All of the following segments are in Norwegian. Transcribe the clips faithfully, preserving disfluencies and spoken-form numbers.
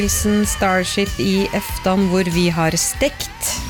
Wilson Starship I Eftan, hvor vi har stekt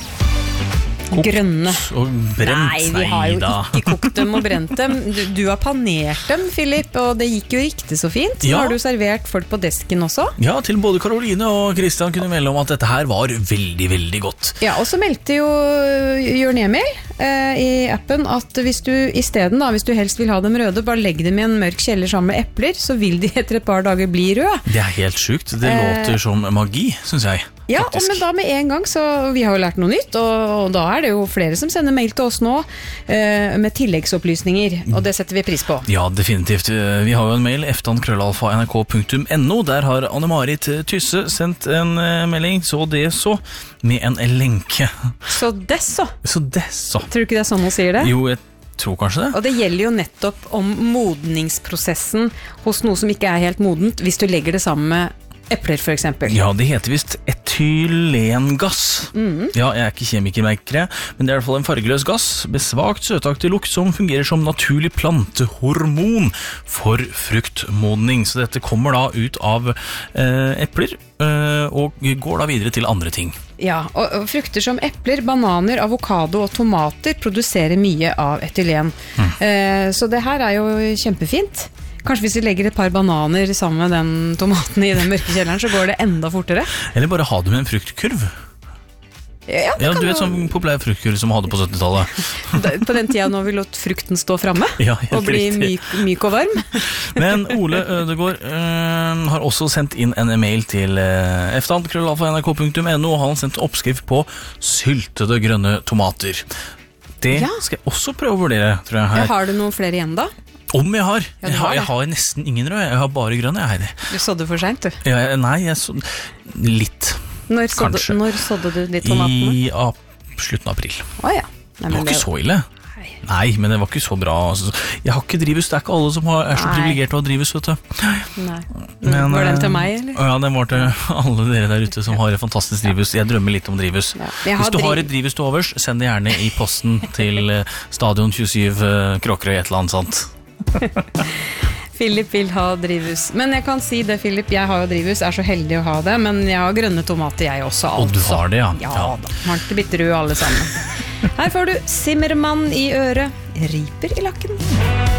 Kokt grønne. Og brent. Nei, vi har jo ikke kokt dem og brent dem. Du, du har panert dem, Philip, og det gikk jo riktig så fint. Så Ja. har du servert folk på desken også. Ja, til både Karoline og Christian kunne melde om at dette her var veldig, veldig godt. Ja, og så meldte jo Jørn Emil eh, i appen at hvis du i stedet da, hvis du helst vil ha dem røde, bare legg dem i en mørk kjeller sammen med epler, så vil de etter et par dager bli røde. Det er helt sjukt. Det Eh. låter som magi, synes jeg. Ja, og faktisk. men da med en gang, så vi har jo lært noe nytt, og, og da er det jo flere som sender mail til oss nå eh, med tilleggsopplysninger, og det setter vi pris på. Ja, definitivt. Vi har jo en mail, eftan krøllalfa n r k punktum n o. Der har Anne-Marit Tysse sendt en eh, melding, så det så, med en lenke. Så det så. Så det så. Tror du ikke det er sånn hun sier det? Jo, jeg tror kanskje det. Og det gjelder jo nettopp om modningsprosessen hos noe som ikke er helt modent, hvis du legger det sammen med epler for eksempel. Ja, det heter visst etylengass. Mhm. Ja, jeg er ikke kjemiker, merker jeg, men det er i hvert fall en fargeløs gass, besvagt søtaktig lukt som fungerer som naturlig plantehormon for fruktmodning. Så dette kommer da ut av eh, epler, eh, og går da videre til andre ting. Ja, og, og frukter som epler, bananer, avokado og tomater produserer mye av etylen. Mm. Eh, så det her er jo kjempefint. Kanskje hvis vi legger et par bananer sammen med den tomaten i den mørke kjelleren, så går det enda fortere. Eller bare ha det med en fruktkurv. Ja, det Ja, kan du vet jo- sånn populær fruktkurv som man hadde på syttitallet. Da- På den tida når vi lot frukten stå fremme Ja, helt og bli riktig. myk, myk og varm. Men Ole Ødegård øh, har også sendt inn en e-mail til øh, eftan krøllalfa n r k punktum n o, og han har sendt oppskrift på syltede grønne tomater. Det Ja. skal jeg også prøve å vurdere, tror jeg her. Har du noen flere igjen da? Om jeg har. Ja, du Jeg har har, jeg det. har nesten ingen rød, jeg har bare grønne, jeg, Heidi. Du sådde for sent, du. Jeg, nei, jeg så litt. Når sådde, Kanskje. når sådde du de tomatene? I ap, slutten av april. Åja. Nei, Det var ikke så ille. Nei. Nei, men det var ikke så bra. Altså, jeg har ikke drivhus, det er ikke alle som har, er så Nei. privilegert å ha drivhus, vet du. Nei. Men, Var den til eh, meg, eller? Ja, den var til alle dere der ute som har et fantastisk drivhus. Jeg drømmer litt om drivhus. Ja. Jeg har Hvis du har driv- et drivhus til overs, send det gjerne i posten til eh, Stadion tjuesyv eh, Kråkerøy, et eller annet sånt. Philip vil ha drivhus. Men jeg kan si det, Philip, jeg har jo drivhus, er så heldig å ha det, men jeg har grønne tomater jeg også, altså. Og du har det, ja. Ja, Ja. da. Varmt bitter rød alle sammen. Her får du Simmermann i øret, riper i lakken.